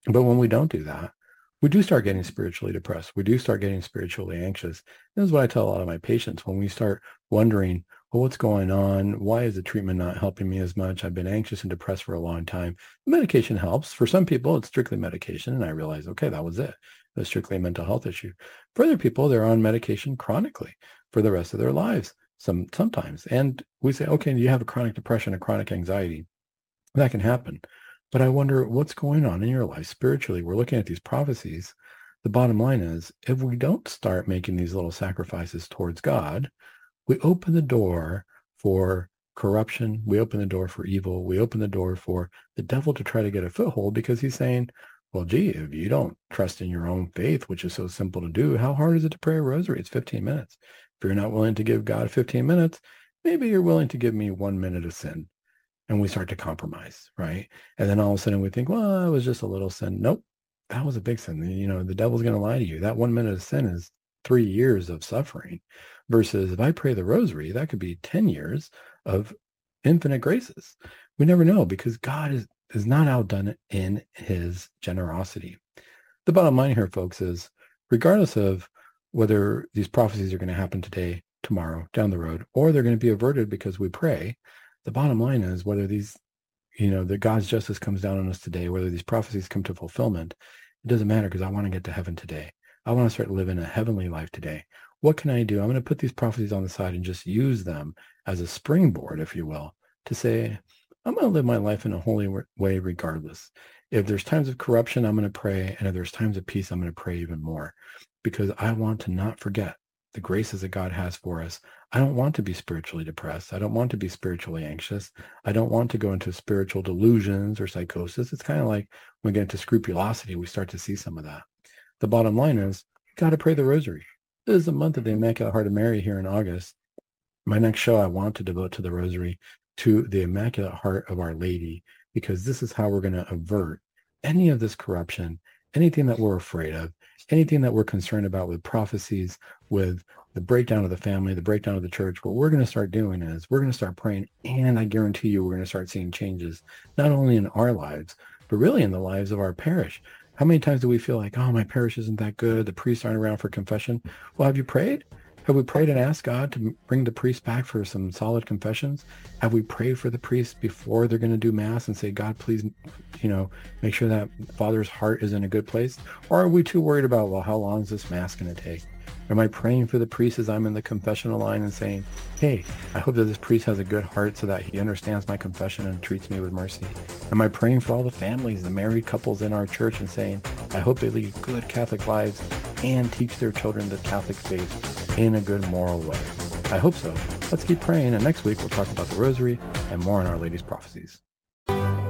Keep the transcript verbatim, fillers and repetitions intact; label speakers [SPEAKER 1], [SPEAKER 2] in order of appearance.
[SPEAKER 1] But when we don't do that, we do start getting spiritually depressed. We do start getting spiritually anxious. This is what I tell a lot of my patients when we start wondering, well, what's going on? Why is the treatment not helping me as much? I've been anxious and depressed for a long time. Medication helps. For some people, it's strictly medication. And I realize, okay, that was it. It was strictly a mental health issue. For other people, they're on medication chronically for the rest of their lives, some sometimes. And we say, okay, you have a chronic depression, a chronic anxiety. That can happen. But I wonder what's going on in your life spiritually. We're looking at these prophecies. The bottom line is, if we don't start making these little sacrifices towards God, we open the door for corruption. We open the door for evil. We open the door for the devil to try to get a foothold because he's saying, well, gee, if you don't trust in your own faith, which is so simple to do, how hard is it to pray a rosary? It's fifteen minutes. If you're not willing to give God fifteen minutes, maybe you're willing to give me one minute of sin. And we start to compromise, right? And then all of a sudden we think, well, it was just a little sin. Nope, that was a big sin. You know, the devil's going to lie to you. That one minute of sin is three years of suffering versus if I pray the rosary, that could be ten years of infinite graces. We never know because God is, is not outdone in his generosity. The bottom line here, folks, is regardless of whether these prophecies are going to happen today, tomorrow, down the road, or they're going to be averted because we pray, the bottom line is whether these, you know, the God's justice comes down on us today, whether these prophecies come to fulfillment, it doesn't matter because I want to get to heaven today. I want to start living a heavenly life today. What can I do? I'm going to put these prophecies on the side and just use them as a springboard, if you will, to say, I'm going to live my life in a holy way regardless. If there's times of corruption, I'm going to pray. And if there's times of peace, I'm going to pray even more because I want to not forget the graces that God has for us. I don't want to be spiritually depressed. I don't want to be spiritually anxious. I don't want to go into spiritual delusions or psychosis. It's kind of like when we get into scrupulosity, we start to see some of that. The bottom line is you got to pray the rosary. This is the month of the Immaculate Heart of Mary here in August. My next show, I want to devote to the rosary, to the Immaculate Heart of Our Lady, because this is how we're going to avert any of this corruption, anything that we're afraid of, anything that we're concerned about with prophecies, with the breakdown of the family, the breakdown of the church. What we're going to start doing is we're going to start praying, and I guarantee you we're going to start seeing changes, not only in our lives, but really in the lives of our parish. How many times do we feel like, oh, my parish isn't that good, the priests aren't around for confession? Well, have you prayed? Have we prayed and asked God to bring the priest back for some solid confessions? Have we prayed for the priests before they're going to do Mass and say, God, please, you know, make sure that Father's heart is in a good place? Or are we too worried about, well, how long is this Mass going to take? Am I praying for the priest as I'm in the confessional line and saying, hey, I hope that this priest has a good heart so that he understands my confession and treats me with mercy? Am I praying for all the families, the married couples in our church and saying, I hope they lead good Catholic lives and teach their children the Catholic faith in a good moral way? I hope so. Let's keep praying. And next week, we'll talk about the rosary and more on Our Lady's prophecies.